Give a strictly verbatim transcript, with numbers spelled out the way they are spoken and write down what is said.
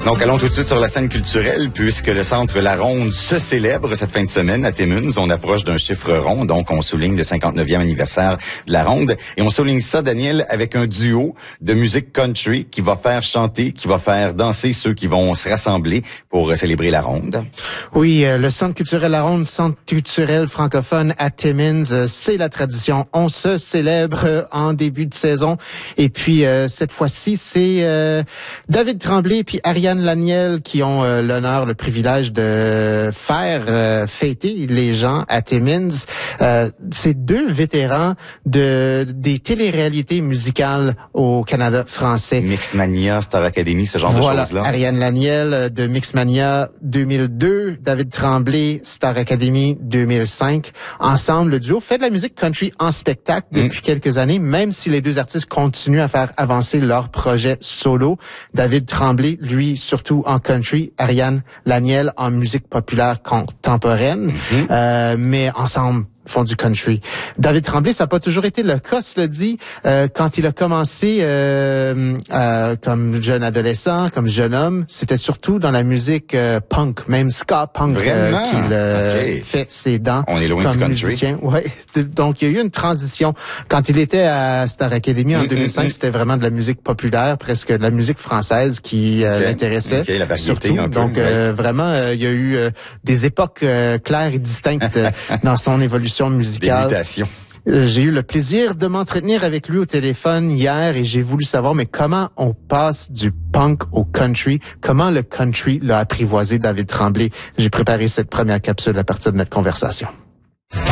Donc, allons tout de suite sur la scène culturelle, puisque le Centre La Ronde se célèbre cette fin de semaine à Timmins. On approche d'un chiffre rond, donc on souligne le cinquante-neuvième anniversaire de La Ronde. Et on souligne ça, Daniel, avec un duo de musique country qui va faire chanter, qui va faire danser ceux qui vont se rassembler pour célébrer La Ronde. Oui, euh, le Centre culturel La Ronde, Centre culturel francophone à Timmins, euh, c'est la tradition. On se célèbre euh, en début de saison. Et puis, euh, cette fois-ci, c'est euh, David Tremblay puis Ariane Laniel qui ont euh, l'honneur, le privilège de faire euh, fêter les gens à Timmins. Euh, c'est deux vétérans de des téléréalités musicales au Canada français. Mixmania, Star Academy, ce genre voilà, de choses-là. Ariane Laniel de Mixmania deux mille deux, David Tremblay, Star Academy deux mille cinq. Ensemble, le duo fait de la musique country en spectacle depuis mm. quelques années, même si les deux artistes continuent à faire avancer leur projet solo. David Tremblay, lui, surtout en country, Ariane Laniel en musique populaire contemporaine, mm-hmm. euh, mais ensemble font du country. David Tremblay, ça n'a pas toujours été le cas, cela dit. Euh, quand il a commencé euh, euh, comme jeune adolescent, comme jeune homme, c'était surtout dans la musique euh, punk, même ska punk, euh, qu'il euh, okay. fait ses dents. On est loin comme du country. Musicien. Ouais. Donc, il y a eu une transition. Quand il était à Star Academy en mm-hmm. deux mille cinq, c'était vraiment de la musique populaire, presque de la musique française qui euh, okay. l'intéressait. Okay, la variété surtout. un peu. Donc, euh, ouais. vraiment, euh, il y a eu euh, des époques euh, claires et distinctes euh, dans son évolution musicale. Des mutations. Euh, j'ai eu le plaisir de m'entretenir avec lui au téléphone hier et j'ai voulu savoir, mais comment on passe du punk au country? Comment le country l'a apprivoisé, David Tremblay? J'ai préparé cette première capsule à partir de notre conversation.